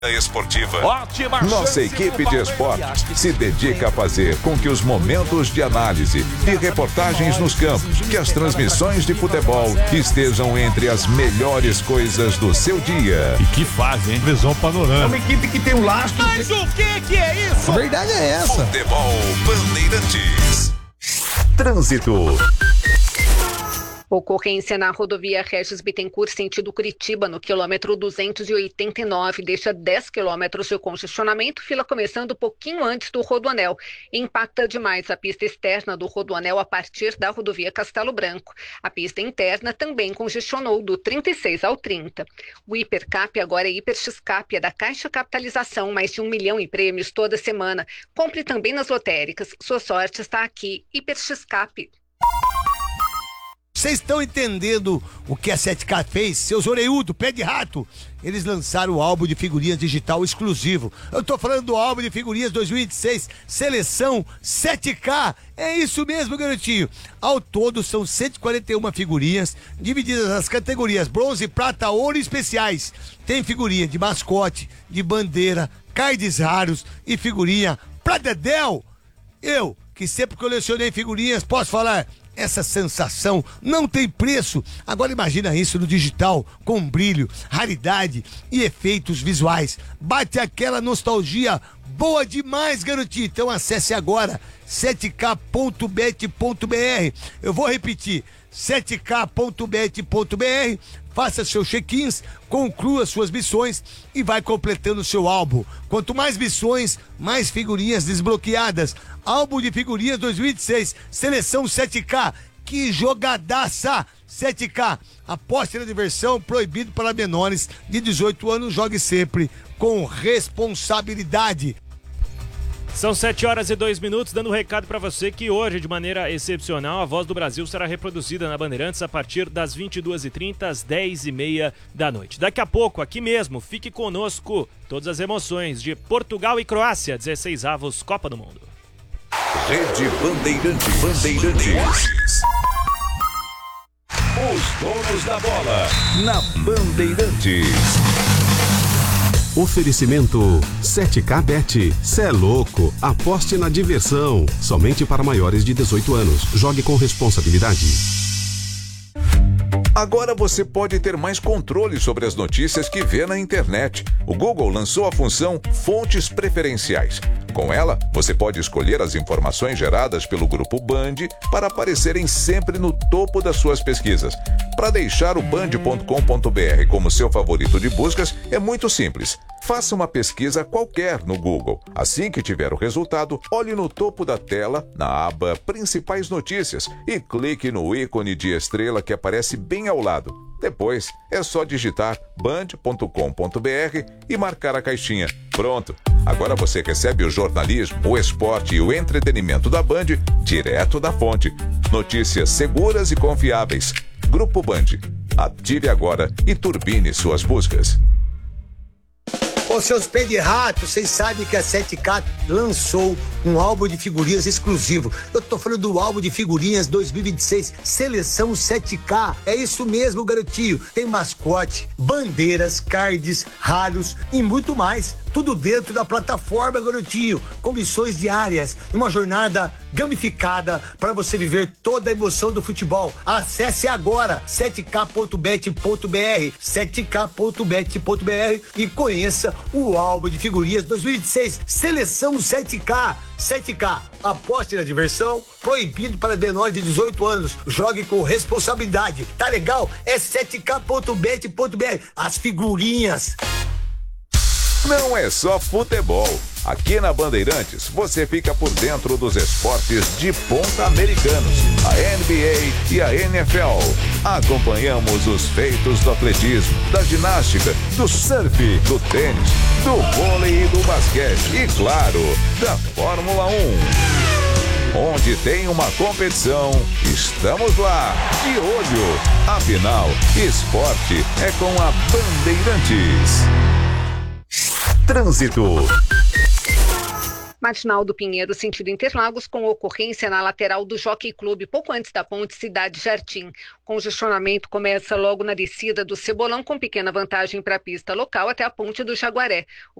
Esportiva. Nossa equipe de esportes se dedica a fazer com que os momentos de análise e reportagens nos campos, que as transmissões de futebol estejam entre as melhores coisas do seu dia. E que fazem, hein? Visão panorâmica. É uma equipe que tem um lastro. Mas o que é isso? A verdade é essa. Futebol Bandeirantes. Trânsito. Ocorrência na rodovia Regis Bittencourt, sentido Curitiba, no quilômetro 289, deixa 10 quilômetros de congestionamento, fila começando um pouquinho antes do Rodoanel. Impacta demais a pista externa do Rodoanel a partir da rodovia Castelo Branco. A pista interna também congestionou do 36 ao 30. O Hipercap agora é Hiper-X-Cap, é da Caixa Capitalização, mais de 1 milhão em prêmios toda semana. Compre também nas lotéricas. Sua sorte está aqui. Hiper-X-Cap. Vocês estão entendendo o que a 7K fez? Seus orelhudos, pé de rato. Eles lançaram o álbum de figurinhas digital exclusivo. Eu tô falando do álbum de figurinhas 2026, seleção 7K. É isso mesmo, garotinho. Ao todo são 141 figurinhas, divididas nas categorias bronze, prata, ouro e especiais. Tem figurinha de mascote, de bandeira, cards raros e figurinha pra dedéu. Eu, que sempre colecionei figurinhas, posso falar... Essa sensação não tem preço. Agora imagina isso no digital, com brilho, raridade e efeitos visuais. Bate aquela nostalgia boa demais, garotinho. Então acesse agora 7k.bet.br. Eu vou repetir, 7k.bet.br. Faça seus check-ins, conclua suas missões e vai completando seu álbum. Quanto mais missões, mais figurinhas desbloqueadas. Álbum de figurinhas 2026, seleção 7K. Que jogadaça! 7K, aposte na diversão, proibido para menores de 18 anos. Jogue sempre com responsabilidade. São 7h02, dando um recado para você que hoje, de maneira excepcional, a Voz do Brasil será reproduzida na Bandeirantes a partir das 22h30 às 10h30 da noite. Daqui a pouco, aqui mesmo, fique conosco, todas as emoções de Portugal e Croácia, 16avos Copa do Mundo. Rede Bandeirantes. Os donos da bola na Bandeirantes. Oferecimento 7K Bet. Cê é louco, aposte na diversão. Somente para maiores de 18 anos. Jogue com responsabilidade. Agora você pode ter mais controle sobre as notícias que vê na internet. O Google lançou a função Fontes Preferenciais. Com ela, você pode escolher as informações geradas pelo Grupo Band para aparecerem sempre no topo das suas pesquisas. Para deixar o band.com.br como seu favorito de buscas, é muito simples. Faça uma pesquisa qualquer no Google. Assim que tiver o resultado, olhe no topo da tela, na aba Principais Notícias, e clique no ícone de estrela que aparece bem ao lado. Depois, é só digitar band.com.br e marcar a caixinha. Pronto! Agora você recebe o jornalismo, o esporte e o entretenimento da Band direto da fonte. Notícias seguras e confiáveis. Grupo Band. Ative agora e turbine suas buscas. Ô, seus pés de rato, vocês sabem que a 7K lançou um álbum de figurinhas exclusivo. Eu tô falando do álbum de figurinhas 2026, seleção 7K. É isso mesmo, garotinho. Tem mascote, bandeiras, cards, raros e muito mais. Tudo dentro da plataforma, garotinho, com missões diárias, uma jornada gamificada para você viver toda a emoção do futebol. Acesse agora 7k.bet.br, 7k.bet.br e conheça o álbum de figurinhas 2026, seleção 7K. 7K, aposte na diversão, proibido para menores de 18 anos. Jogue com responsabilidade. Tá legal? É 7k.bet.br. As figurinhas. Não é só futebol. Aqui na Bandeirantes, você fica por dentro dos esportes de ponta americanos, a NBA e a NFL. Acompanhamos os feitos do atletismo, da ginástica, do surf, do tênis, do vôlei e do basquete e, claro, da Fórmula 1. Onde tem uma competição, estamos lá, de olho. Afinal, esporte é com a Bandeirantes. Trânsito. Marginal do Pinheiro, sentido Interlagos, com ocorrência na lateral do Jockey Clube, pouco antes da ponte Cidade Jardim. O congestionamento começa logo na descida do Cebolão, com pequena vantagem para a pista local até a ponte do Jaguaré.